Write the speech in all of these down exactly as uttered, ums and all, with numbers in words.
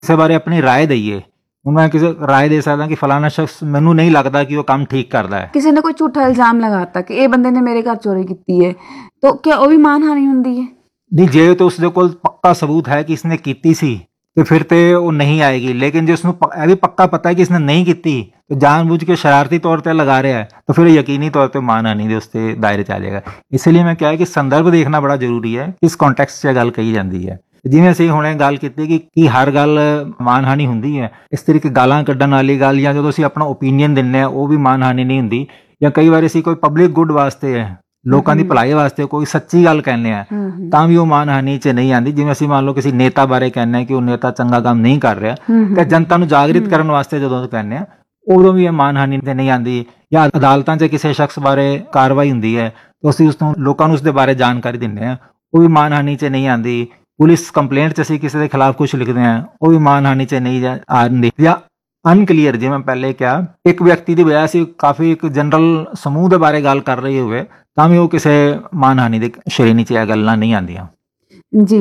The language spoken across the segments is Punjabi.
ਕਿਸੇ ਬਾਰੇ ਆਪਣੀ ਰਾਏ ਦਈਏ, ਹੁਣ ਮੈਂ ਕਿਸੇ ਰਾਏ ਦੇ ਸਕਦਾ ਕਿ ਫਲਾਣਾ ਸ਼ਖਸ ਮੈਨੂੰ ਨਹੀਂ ਲੱਗਦਾ ਕਿ ਉਹ ਕੰਮ ਠੀਕ ਕਰਦਾ ਹੈ। ਕਿਸੇ ਨੇ ਕੋਈ ਝੂਠਾ ਇਲਜ਼ਾਮ ਲਗਾਤਾ ਕਿ ਇਹ ਬੰਦੇ ਨੇ ਮੇਰੇ ਘਰ ਚੋਰੀ ਕੀਤੀ ਹੈ, ਤਾਂ ਕਿਆ ਉਹ ਵੀ ਮਾਨਹਾਨੀ ਹੁੰਦੀ ਹੈ? ਨਹੀਂ, ਜੇ ਤਾਂ ਉਸਦੇ ਕੋਲ ਪੱਕਾ ਸਬੂਤ ਹੈ ਕਿ ਇਸਨੇ ਕੀਤੀ ਸੀ ਤੇ ਫਿਰ ਤੇ ਉਹ ਨਹੀਂ ਆਏਗੀ। ਲੇਕਿਨ ਜੇ ਉਸਨੂੰ ਇਹ ਵੀ ਪੱਕਾ ਪਤਾ ਹੈ ਕਿ ਇਸਨੇ ਨਹੀਂ ਕੀਤੀ तो जानबूझ के शरारती तौर पे लगा रहा है, तो फिर यकीनी तौर पे मानहानि दे उसके दायरे च आ जाएगा। इसलिए मैं क्या है कि संदर्भ देखना बड़ा जरूरी है, किस कॉन्टेक्स्ट 'ਚ ਗੱਲ ਕਹੀ ਜਾਂਦੀ ਹੈ। ਜਿਵੇਂ ਅਸੀਂ ਹੁਣੇ ਗੱਲ ਕੀਤੀ ਕਿ ਕੀ ਹਰ ਗੱਲ ਮਾਨਹਾਨੀ ਹੁੰਦੀ ਹੈ, ਇਸ ਤਰੀਕੇ ਗਾਲਾਂ ਕੱਢਣ ਵਾਲੀ ਗੱਲ ਜਾਂ ਜਦੋਂ ਅਸੀਂ ਆਪਣਾ ਓਪੀਨੀਅਨ ਦਿੰਦੇ ਆ ਉਹ ਵੀ ਮਾਨਹਾਨੀ ਨਹੀਂ ਹੁੰਦੀ। ਜਾਂ ਕਈ ਵਾਰ ਅਸੀਂ ਕੋਈ ਪਬਲਿਕ ਗੁੱਡ ਵਾਸਤੇ ਹੈ, ਲੋਕਾਂ ਦੀ ਭਲਾਈ ਵਾਸਤੇ ਕੋਈ ਸੱਚੀ ਗੱਲ ਕਹਿੰਦੇ ਆ ਤਾਂ ਵੀ ਉਹ ਮਾਨਹਾਨੀ 'ਚ ਨਹੀਂ ਆਉਂਦੀ। ਜਿਵੇਂ ਅਸੀਂ ਮੰਨ ਲਓ ਕਿਸੇ ਨੇਤਾ ਬਾਰੇ ਕਹਿੰਦੇ ਆ ਕਿ ਉਹ ਨੇਤਾ ਚੰਗਾ ਕੰਮ ਨਹੀਂ ਕਰ ਰਿਹਾ ਤੇ ਜਨਤਾ ਨੂੰ ਜਾਗਰਿਤ ਕਰਨ ਵਾਸਤੇ ਜਦੋਂ ਕਹਿੰਦੇ ਆ ਉਦੋਂ ਵੀ ਇਹ ਮਾਨਹਾਨੀ ਤੇ ਨਹੀਂ ਆਉਂਦੀ। ਜਾਂ ਅਦਾਲਤਾਂ 'ਚ ਕਿਸੇ ਸ਼ਖਸ ਬਾਰੇ ਕਾਰਵਾਈ ਹੁੰਦੀ ਹੈ ਤਾਂ ਅਸੀਂ ਉਸ ਤੋਂ ਲੋਕਾਂ ਨੂੰ ਉਸਦੇ ਬਾਰੇ ਜਾਣਕਾਰੀ ਦਿੰਦੇ ਆ, ਉਹ ਵੀ ਮਾਨਹਾਨੀ 'ਚ ਨਹੀਂ ਆਉਂਦੀ। ਪੁਲਿਸ ਕੰਪਲੇਂਟ 'ਚ ਅਸੀਂ ਕਿਸੇ ਦੇ ਖਿਲਾਫ ਕੁਝ ਲਿਖਦੇ ਆ, ਉਹ ਵੀ ਮਾਨਹਾਨੀ 'ਚ ਨਹੀਂ ਆਉਂਦੀ। ਜਾਂ ਅਨਕਲੀਅਰ, ਜਿਵੇਂ ਪਹਿਲੇ ਕਿਹਾ, ਇੱਕ ਵਿਅਕਤੀ ਦੀ ਵਜ੍ਹਾ ਸੀ ਕਾਫੀ ਇੱਕ ਜਨਰਲ ਸਮੂਹ ਦੇ ਬਾਰੇ ਗੱਲ ਕਰ ਰਹੀ ਹੋਵੇ ਤਾਂ ਵੀ ਉਹ ਕਿਸੇ ਮਾਨਹਾਨੀ ਦੇ ਸ਼੍ਰੇਣੀ 'ਚ ਇਹ ਗੱਲਾਂ ਨਹੀਂ ਆਉਂਦੀਆਂ। ਜੀ,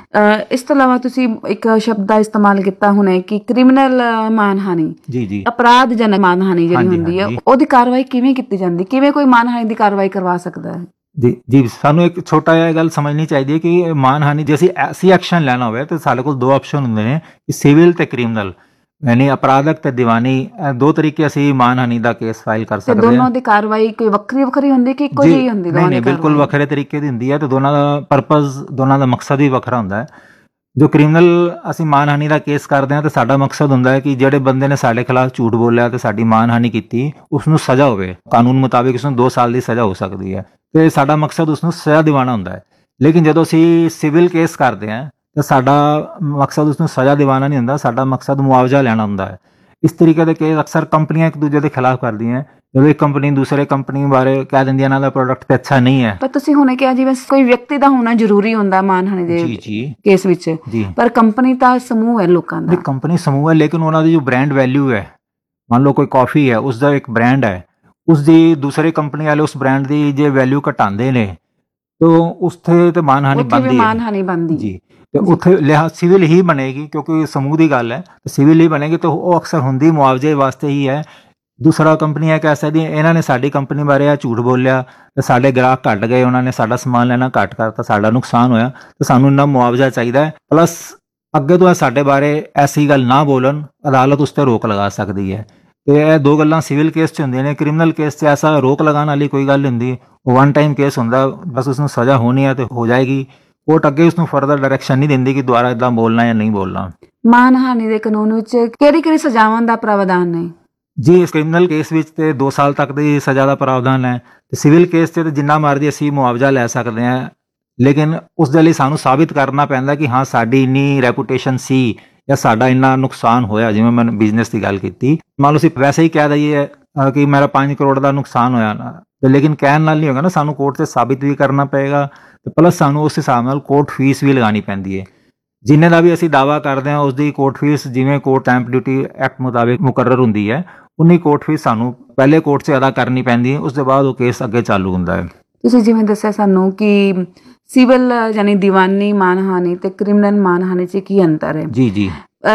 ਇਸ ਤੋਂ ਇਲਾਵਾ ਤੁਸੀਂ ਇੱਕ ਸ਼ਬਦ ਦਾ ਇਸਤੇਮਾਲ ਕੀਤਾ ਹੁਣੇ ਕਿ ਕ੍ਰਿਮੀਨਲ ਮਾਨਹਾਨੀ, ਜੀ ਜੀ ਅਪਰਾਧਜਨਕ ਮਾਨਹਾਨੀ ਜਿਹੜੀ ਹੁੰਦੀ ਹੈ ਉਹਦੀ ਕਾਰਵਾਈ ਕਿਵੇਂ ਕੀਤੀ ਜਾਂਦੀ, ਕਿਵੇਂ ਕੋਈ ਮਾਨਹਾਨੀ ਦੀ ਕਾਰਵਾਈ ਕਰਵਾ ਸਕਦਾ ਹੈ? ਜੀ ਜੀ ਸਾਨੂੰ ਇੱਕ ਛੋਟਾ ਜਿਹਾ ਗੱਲ ਸਮਝਣੀ ਚਾਹੀਦੀ ਹੈ ਕਿ ਮਾਨਹਾਨੀ ਜੇ ਅਸੀਂ ਐਸੀ ਐਕਸ਼ਨ ਲੈਣਾ ਹੋਵੇ ਤਾਂ ਸਾਡੇ ਕੋਲ ਦੋ ਆਪਸ਼ਨ ਹੁੰਦੇ ਨੇ ਕਿ ਸਿਵਲ ਤੇ ਕ੍ਰਿਮੀਨਲ, ਯਾਨੀ ਅਪਰਾਧਕ ਤੇ ਦੀਵਾਨੀ, ਦੋ ਤਰੀਕੇ ਅਸੀਂ ਮਾਨਹਾਨੀ ਦਾ ਕੇਸ ਫਾਈਲ ਕਰ ਸਕਦੇ ਹਾਂ। ਦੋਨੋਂ ਦੀ ਕਾਰਵਾਈ ਕੋਈ ਵੱਖਰੀ ਵੱਖਰੀ ਹੁੰਦੀ ਕਿ ਇੱਕੋ ਜਿਹੀ ਹੁੰਦੀ? ਨਹੀਂ ਨਹੀਂ, ਬਿਲਕੁਲ ਵੱਖਰੇ ਤਰੀਕੇ ਦੀ ਹੁੰਦੀ ਹੈ ਤੇ ਦੋਨਾਂ ਦਾ ਪਰਪਸ, ਦੋਨਾਂ ਦਾ ਮਕਸਦ ਵੀ ਵੱਖਰਾ ਹੁੰਦਾ ਹੈ। ਜੋ ਕ੍ਰਿਮੀਨਲ ਅਸੀਂ ਮਾਨਹਾਨੀ ਦਾ ਕੇਸ ਕਰਦੇ ਹਾਂ ਤਾਂ ਸਾਡਾ ਮਕਸਦ ਹੁੰਦਾ ਹੈ ਕਿ ਜਿਹੜੇ ਬੰਦੇ ਨੇ ਸਾਡੇ ਖਿਲਾਫ ਝੂਠ ਬੋਲਿਆ ਤੇ ਸਾਡੀ ਮਾਨਹਾਨੀ ਕੀਤੀ ਉਸ ਨੂੰ ਸਜ਼ਾ ਹੋਵੇ। ਕਾਨੂੰਨ ਮੁਤਾਬਿਕ ਉਸ ਨੂੰ ਦੋ ਸਾਲ ਦੀ ਸਜ਼ਾ ਹੋ ਸਕਦੀ ਹੈ ਤੇ ਸਾਡਾ ਮਕਸਦ ਉਸ ਨੂੰ ਸਜ਼ਾ ਦਿਵਾਉਣਾ ਹੁੰਦਾ ਹੈ। ਲੇਕਿਨ ਜਦੋਂ ਅਸੀਂ ਸਿਵਲ ਕੇਸ ਕਰਦੇ ਹਾਂ ਤਾਂ ਸਾਡਾ ਮਕਸਦ ਉਸਨੂੰ ਸਜ਼ਾ ਦਿਵਾਉਣਾ ਨਹੀਂ ਹੁੰਦਾ, ਸਾਡਾ ਮਕਸਦ ਮੁਆਵਜ਼ਾ ਲੈਣਾ ਹੁੰਦਾ ਹੈ। ਇਸ ਤਰੀਕੇ ਦੇ ਕੇਸ ਅਕਸਰ ਕੰਪਨੀਆਂ ਇੱਕ ਦੂਜੇ ਦੇ ਖਿਲਾਫ ਕਰਦੀਆਂ। ਜਦੋਂ ਇੱਕ ਕੰਪਨੀ ਦੂਸਰੇ ਕੰਪਨੀ ਬਾਰੇ ਕਹਿ ਦਿੰਦੀ ਇਹਨਾਂ ਦਾ ਪ੍ਰੋਡਕਟ ਤੇ ਅੱਛਾ ਨਹੀਂ ਹੈ। ਪਰ ਤੁਸੀਂ ਹੁਣੇ ਕਿਹਾ ਜਿਵੇਂ ਕੋਈ ਵਿਅਕਤੀ ਦਾ ਹੋਣਾ ਜ਼ਰੂਰੀ ਹੁੰਦਾ ਮਾਨਹਾਨੀ ਦੇ ਕੇਸ ਵਿੱਚ, ਪਰ ਕੰਪਨੀ ਤਾਂ ਸਮੂਹ ਹੈ ਲੋਕਾਂ ਦਾ। ਕੰਪਨੀ ਸਮੂਹ ਹੈ ਲੇਕਿਨ ਉਹਨਾਂ ਦੀ ਜੋ ਬ੍ਰਾਂਡ ਵੈਲਿਊ ਹੈ, ਮੰਨ ਲਓ ਕੋਈ ਕਾਫੀ ਹੈ, ਉਸਦਾ ਇੱਕ ਬ੍ਰਾਂਡ ਹੈ, ਉਸਦੀ ਦੂਸਰੇ ਕੰਪਨੀ ਵਾਲੇ ਉਸ ਬ੍ਰਾਂਡ ਦੀ ਜੇ ਵੈਲਿਊ ਘਟਾਉਂਦੇ ਨੇ ਤਾਂ ਉੱਥੇ ਤੇ ਮਾਨਹਾਨੀ ਬਣਦੀ ਹੈ। ਮਾਨਹਾਨੀ ਬਣਦੀ ਜੀ, ਤੇ ਉੱਥੇ ਲਿਹਾਜ਼ ਸਿਵਲ ਹੀ ਬਣੇਗੀ ਕਿਉਂਕਿ ਸਮੂਹ ਦੀ ਗੱਲ ਹੈ, ਸਿਵਲ ਹੀ ਬਣੇਗੀ। ਤਾਂ ਉਹ ਅਕਸਰ ਹੁੰਦੀ ਮੁਆਵਜ਼ੇ ਵਾਸਤੇ ਹੀ ਹੈ। ਦੂਸਰਾ ਕੰਪਨੀ ਇਹ ਕਹਿ ਸਕਦੀ ਇਹਨਾਂ ਨੇ ਸਾਡੀ ਕੰਪਨੀ ਬਾਰੇ ਆ ਝੂਠ ਬੋਲਿਆ ਤੇ ਸਾਡੇ ਗ੍ਰਾਹਕ ਘਟ ਗਏ, ਉਹਨਾਂ ਨੇ ਸਾਡਾ ਸਮਾਨ ਲੈਣਾ ਘੱਟ ਕਰਤਾ, ਸਾਡਾ ਨੁਕਸਾਨ ਹੋਇਆ ਤੇ ਸਾਨੂੰ ਇੰਨਾ ਮੁਆਵਜ਼ਾ ਚਾਹੀਦਾ ਹੈ। ਪਲੱਸ ਅੱਗੇ ਤੋਂ ਸਾਡੇ ਬਾਰੇ ਐਸੀ ਗੱਲ ਨਾ ਬੋਲਣ, ਅਦਾਲਤ ਉਸ ਤੇ ਰੋਕ ਲਗਾ ਸਕਦੀ ਹੈ। ਤੇ ਇਹ ਦੋ ਗੱਲਾਂ ਸਿਵਲ ਕੇਸ 'ਚ ਹੁੰਦੀਆਂ ਨੇ। ਕ੍ਰਿਮੀਨਲ ਕੇਸ 'ਚ ਐਸਾ ਰੋਕ ਲਗਾਉਣ ਵਾਲੀ ਕੋਈ ਗੱਲ ਨਹੀਂ ਹੁੰਦੀ, ਉਹ ਵਨ ਟਾਈਮ ਕੇਸ ਹੁੰਦਾ, ਬਸ ਉਸਨੂੰ ਸਜ਼ਾ ਹੋਣੀ ਹੈ ਤੇ ਹੋ ਜਾਏਗੀ। ਕੋਰਟ ਅੱਗੇ ਉਸਨੂੰ ਫਰਦਰ ਡਾਇਰੈਕਸ਼ਨ ਨਹੀਂ ਦਿੰਦੀ ਕਿ ਦੁਬਾਰਾ ਇਦਾਂ ਬੋਲਣਾ ਜਾਂ ਨਹੀਂ ਬੋਲਣਾ। ਮਾਨਹਾਨੀ ਦੇ ਕਾਨੂੰਨ ਵਿੱਚ ਕਿਹੜੀ ਕਿਹੜੀ ਸਜ਼ਾਵਾਂ ਦਾ ਪ੍ਰਾਵਧਾਨ ਨੇ? ਜੀ, ਕ੍ਰਿਮੀਨਲ ਕੇਸ ਵਿੱਚ ਤੇ ਦੋ ਸਾਲ ਤੱਕ ਦੀ ਸਜ਼ਾ ਦਾ ਪ੍ਰਾਵਧਾਨ ਹੈ ਤੇ ਸਿਵਲ ਕੇਸ 'ਚ ਤੇ ਜਿੰਨਾ ਮਰਜ਼ੀ ਅਸੀਂ ਮੁਆਵਜ਼ਾ ਲੈ ਸਕਦੇ ਹਾਂ, ਲੇਕਿਨ ਉਸ ਦੇ ਲਈ ਸਾਨੂੰ ਸਾਬਿਤ ਕਰਨਾ ਪੈਂਦਾ ਕਿ ਹਾਂ ਸਾਡੀ ਇੰਨੀ ਰੈਪੂਟੇਸ਼ਨ ਸੀ ਜਾਂ ਸਾਡਾ ਇੰਨਾ ਨੁਕਸਾਨ ਹੋਇਆ। ਜਿਵੇਂ ਮੈਂ ਬਿਜ਼ਨਸ ਦੀ ਗੱਲ ਕੀਤੀ, ਮੰਨ ਲਓ ਅਸੀਂ ਵੈਸੇ ਹੀ ਕਹਿ ਦਈਏ ਕਿ ਮੇਰਾ ਪੰਜ ਕਰੋੜ ਦਾ ਨੁਕਸਾਨ ਹੋਇਆ ਨਾ, ਲੇਕਿਨ ਕਹਿਣ ਨਾਲ ਨਹੀਂ ਹੋਗਾ ਨਾ, ਸਾਨੂੰ ਕੋਰਟ 'ਤੇ ਸਾਬਿਤ ਵੀ ਕਰਨਾ ਪਏਗਾ ਤੇ ਪਲੱਸ ਸਾਨੂੰ ਉਸ ਹਿਸਾਬ ਨਾਲ ਕੋਰਟ ਫੀਸ ਵੀ ਲਗਾਉਣੀ ਪੈਂਦੀ ਹੈ। ਜਿੰਨੇ ਦਾ ਵੀ ਅਸੀਂ ਦਾਅਵਾ ਕਰਦੇ ਹਾਂ ਉਸ ਦੀ ਕੋਰਟ ਫੀਸ ਜਿਵੇਂ ਕੋਰਟ ਸਟੈਂਪ ਡਿਊਟੀ ਐਕਟ ਮੁਤਾਬਿਕ ਮੁਕਰਰ ਹੁੰਦੀ ਹੈ, ਉਨੀ ਕੋਰਟ ਫੀਸ ਸਾਨੂੰ ਪਹਿਲੇ ਕੋਰਟ 'ਚ ਅਦਾ ਕਰਨੀ ਪੈਂਦੀ ਹੈ। ਉਸ ਤੋਂ ਬਾਅਦ ਉਹ ਕੇਸ ਅੱਗੇ ਚਾਲੂ ਹੁੰਦਾ ਹੈ। ਤੁਸੀਂ ਜਿਵੇਂ ਦੱਸਿਆ ਸਾਨੂੰ ਕਿ ਸਿਵਲ ਯਾਨੀ ਦੀਵਾਨੀ ਮਾਨਹਾਨੀ ਤੇ ਕ੍ਰਿਮੀਨਲ ਮਾਨਹਾਨੀ 'ਚ ਕੀ ਅੰਤਰ ਹੈ? ਜੀ ਜੀ,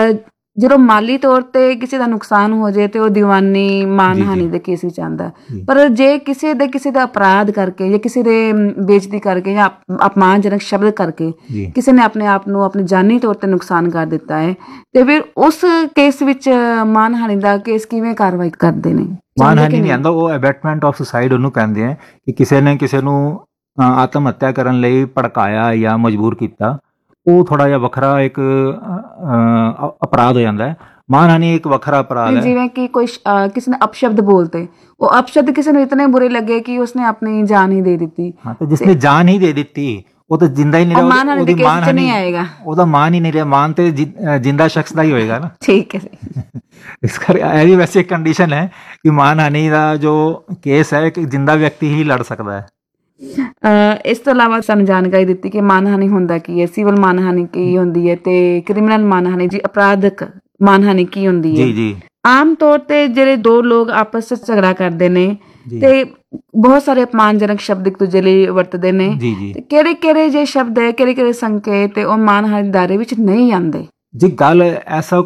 ਜਦੋਂ ਮਾਲੀ ਤੌਰ ਤੇ ਕਿਸੇ ਦਾ ਨੁਕਸਾਨ ਹੋ ਜਾਏ ਤੇ ਉਹ ਦੀਵਾਨੀ ਮਾਨਹਾਨੀ ਦੇ ਕੇਸ ਵਿੱਚ ਆਉਂਦਾ, ਪਰ ਜੇ ਕਿਸੇ ਦੇ ਕਿਸੇ ਦਾ ਅਪਰਾਧ ਕਰਕੇ ਜਾਂ ਕਿਸੇ ਦੇ ਬੇਇੱਜ਼ਤੀ ਕਰਕੇ ਜਾਂ ਅਪਮਾਨਜਨਕ ਸ਼ਬਦ ਕਰਕੇ ਕਿਸੇ ਨੇ ਆਪਣੇ ਆਪ ਨੂੰ ਆਪਣੇ ਜਾਨੀ ਤੌਰ ਤੇ ਨੁਕਸਾਨ ਕਰ ਦਿੱਤਾ ਹੈ ਤੇ ਫਿਰ ਉਸ ਕੇਸ ਵਿੱਚ ਮਾਨਹਾਨੀ ਦਾ ਕੇਸ ਕਿਵੇਂ ਕਾਰਵਾਈ ਕਰਦੇ ਨੇ? ਮਾਨਹਾਨੀ ਨਹੀਂ ਆਉਂਦਾ, ਉਹ ਅਬੈਟਮੈਂਟ ਆਫ ਸੁਸਾਈਡ ਉਹਨੂੰ ਕਹਿੰਦੇ ਆ ਕਿ ਕਿਸੇ ਨੇ ਕਿਸੇ ਨੂੰ ਆਤਮ ਹੱਤਿਆ ਕਰਨ ਲਈ ਭੜਕਾਇਆ ਜਾਂ ਮਜਬੂਰ ਕੀਤਾ। ਉਹ ਥੋੜਾ ਜਿਹਾ ਵੱਖਰਾ ਇੱਕ ਅਪਰਾਧ ਹੋ ਜਾਂਦਾ ਹੈ। ਮਾਨਹਾਨੀ ਇੱਕ ਵੱਖਰਾ ਅਪਰਾਧ ਹੈ। ਜਿਵੇਂ ਕਿ ਕੋਈ ਕਿਸੇ ਨੇ ਅਪਸ਼ਬਦ ਬੋਲਤੇ, ਉਹ ਅਪਸ਼ਬਦ ਕਿਸੇ ਨੂੰ ਇਤਨੇ ਬੁਰੇ ਲੱਗੇ ਕਿ ਉਸਨੇ ਆਪਣੀ ਜਾਨ ਹੀ ਦੇ ਦਿੱਤੀ। ਹਾਂ, ਤੇ ਜਿਸਨੇ ਜਾਨ ਹੀ ਦੇ ਦਿੱਤੀ ਉਹ ਤਾਂ ਜਿੰਦਾ ਹੀ ਨਹੀਂ ਰਿਹਾ, ਉਹਦੀ ਮਾਨਹਾਨੀ ਨਹੀਂ ਆਏਗਾ, ਉਹਦਾ ਮਾਨ ਹੀ ਨਹੀਂ ਰਿਹਾ। ਮਾਨ ਤੇ ਜਿੰਦਾ ਸ਼ਖਸ ਦਾ ਹੀ ਹੋਏਗਾ ਨਾ। ਠੀਕ ਹੈ। ਇਸ ਕਰਕੇ ਇਹ ਵੀ ਵੈਸੇ ਇੱਕ ਕੰਡੀਸ਼ਨ ਹੈ ਕਿ ਮਾਨਹਾਨੀ ਦਾ ਜੋ ਕੇਸ ਹੈ ਇੱਕ ਜਿੰਦਾ ਵਿਅਕਤੀ ਹੀ ਲੜ ਸਕਦਾ ਹੈ। ਇਸ ਤੋਂ ਇਲਾਵਾ ਸਾਨੂੰ ਜਾਣਕਾਰੀ ਦਿੱਤੀ ਕਿ ਮਾਨਹਾਨੀ ਹੁੰਦਾ ਕੀ ਹੈ, ਸਿਵਲ ਮਾਨਹਾਨੀ ਕੀ ਹੁੰਦੀ ਹੈ ਤੇ ਕ੍ਰਿਮੀਨਲ ਮਾਨਹਾਨੀ ਜੀ ਅਪਰਾਧਕ ਮਾਨਹਾਨੀ ਕੀ ਹੁੰਦੀ ਹੈ? ਜੀ ਜੀ, ਆਮ ਤੌਰ ਤੇ ਜਿਹੜੇ ਦੋ ਲੋਕ ਆਪਸ ਵਿੱਚ ਝਗੜਾ ਕਰਦੇ ਨੇ ਤੇ ਬਹੁਤ ਸਾਰੇ ਅਪਮਾਨਜਨਕ ਸ਼ਬਦ ਇੱਕ ਦੂਜੇ ਲਈ ਵਰਤਦੇ ਨੇ, ਕਿਹੜੇ ਕਿਹੜੇ ਜੇ ਸ਼ਬਦ ਹੈ, ਕਿਹੜੇ ਕਿਹੜੇ ਸੰਕੇਤ ਉਹ ਮਾਨਹਾਨੀ ਦਾਇਰੇ ਵਿੱਚ ਨਹੀਂ ਆਉਂਦੇ? ਜੀ ਗੱਲ ਐਸਾ